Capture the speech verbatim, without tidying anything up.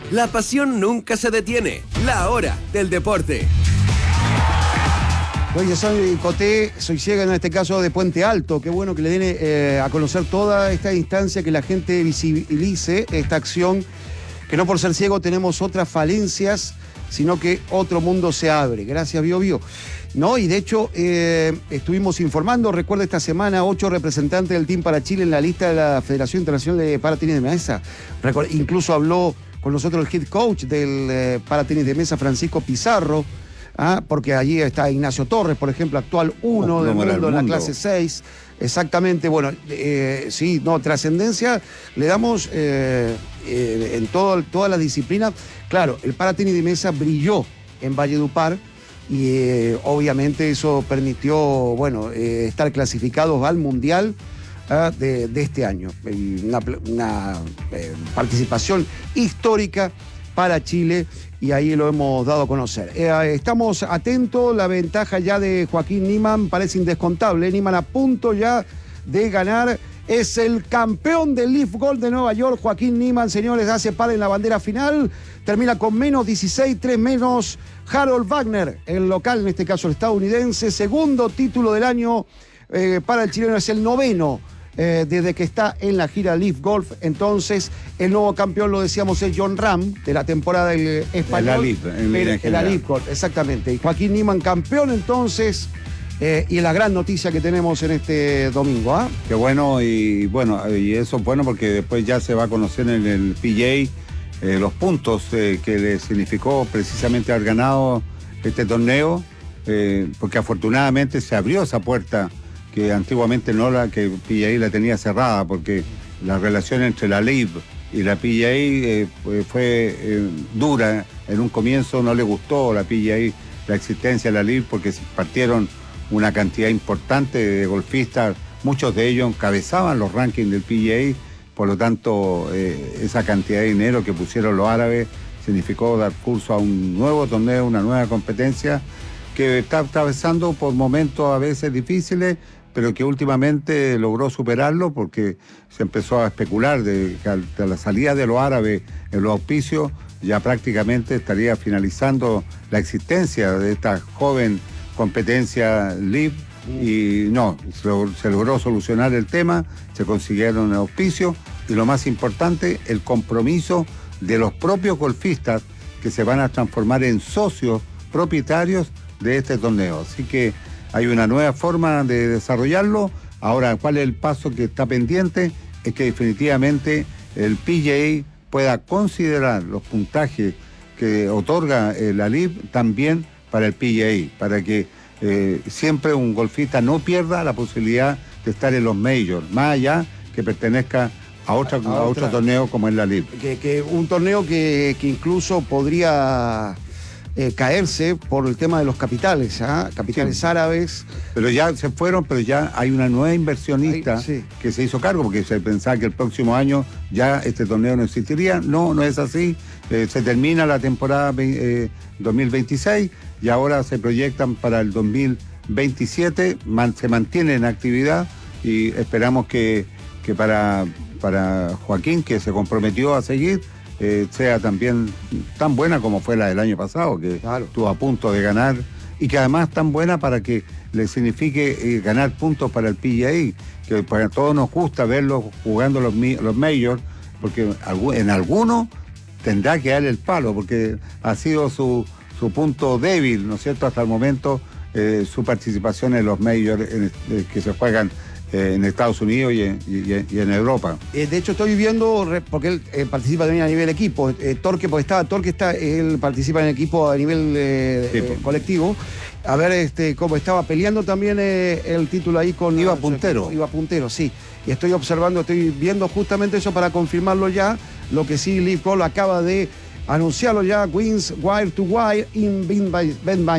La pasión nunca se detiene. La hora del deporte. Oye, soy Coté, soy ciega en este caso de Puente Alto. Qué bueno que le den eh, a conocer toda esta instancia, que la gente visibilice esta acción, que no por ser ciego tenemos otras falencias, sino que otro mundo se abre. Gracias, Bio Bio. No, y de hecho, eh, estuvimos informando, recuerda esta semana, ocho representantes del Team para Chile en la lista de la Federación Internacional de Paratenis de Mesa. Recuerda, incluso habló con nosotros el head coach del eh, Paratenis de Mesa, Francisco Pizarro, ¿ah? Porque allí está Ignacio Torres, por ejemplo, actual uno del mundo, mundo en la clase seis. Exactamente, bueno, eh, sí, no, trascendencia le damos eh, eh, en todo, todas las disciplinas. Claro, el paratenis de mesa brilló en Valledupar y eh, obviamente eso permitió, bueno, eh, estar clasificados al Mundial eh, de, de este año. Una, una eh, participación histórica para Chile y ahí lo hemos dado a conocer. Eh, estamos atentos, la ventaja ya de Joaquín Niemann parece indescontable. Niemann a punto ya de ganar, es el campeón del Leaf Golf de Nueva York. Joaquín Niemann, señores, hace par en la bandera final, termina con menos dieciséis, tres menos Harold Wagner, el local, en este caso el estadounidense. Segundo título del año eh, para el chileno, es el noveno Eh, desde que está en la gira Leaf Golf. Entonces, el nuevo campeón, lo decíamos, es Jon Rahm, de la temporada del español. La Leaf, en en la Leaf Golf, exactamente. Y Joaquín Niemann, campeón entonces, eh, y la gran noticia que tenemos en este domingo. ¿ah? Qué bueno, y bueno, y eso es bueno porque después ya se va a conocer en el P G A eh, los puntos eh, que le significó precisamente haber ganado este torneo, eh, porque afortunadamente se abrió esa puerta que antiguamente no la que P G A la tenía cerrada, porque la relación entre la Leaf y la P G A eh, fue eh, dura. En un comienzo no le gustó a la P G A la existencia de la Leaf porque partieron una cantidad importante de golfistas, muchos de ellos encabezaban los rankings del P G A, por lo tanto eh, esa cantidad de dinero que pusieron los árabes significó dar curso a un nuevo torneo, una nueva competencia que está atravesando por momentos a veces difíciles, pero que últimamente logró superarlo porque se empezó a especular de que a la salida de los árabes en los auspicios ya prácticamente estaría finalizando la existencia de esta joven competencia Leaf, y no, se, se logró solucionar el tema, se consiguieron el auspicio y lo más importante, el compromiso de los propios golfistas que se van a transformar en socios propietarios de este torneo. Así que hay una nueva forma de desarrollarlo. Ahora, ¿cuál es el paso que está pendiente? Es que definitivamente el P G A pueda considerar los puntajes que otorga eh, la Leaf también para el P G A, para que eh, siempre un golfista no pierda la posibilidad de estar en los majors, más allá que pertenezca a, otra, a, a otro torneo como es la Leaf. Que, que un torneo que, que incluso podría Eh, caerse por el tema de los capitales, ¿ah? capitales sí. árabes. Pero ya se fueron, pero ya hay una nueva inversionista Ay, sí. que se hizo cargo, porque se pensaba que el próximo año ya este torneo no existiría. No, no es así. Eh, se termina la temporada eh, dos mil veintiséis y ahora se proyectan para el dos mil veintisiete, man, se mantiene en actividad y esperamos que, que para, para Joaquín, que se comprometió a seguir, Eh, sea también tan buena como fue la del año pasado, que claro. estuvo a punto de ganar, y que además tan buena para que le signifique eh, ganar puntos para el P G A, que para todos nos gusta verlos jugando los, los majors, porque en algunos tendrá que darle el palo, porque ha sido su, su punto débil, ¿no es cierto?, hasta el momento, eh, su participación en los majors en, eh, que se juegan en Estados Unidos y en, y, y en Europa. Eh, de hecho, estoy viendo, porque él eh, participa también a nivel equipo, eh, Torque, porque estaba, Torque está, él participa en equipo a nivel eh, sí, eh, colectivo. A ver este, cómo estaba peleando también eh, el título ahí con... Iba puntero. Iba puntero, sí. Y estoy observando, estoy viendo justamente eso para confirmarlo ya, lo que sí Leaf Golf acaba de anunciarlo ya, Wins Wire to Wire in Ben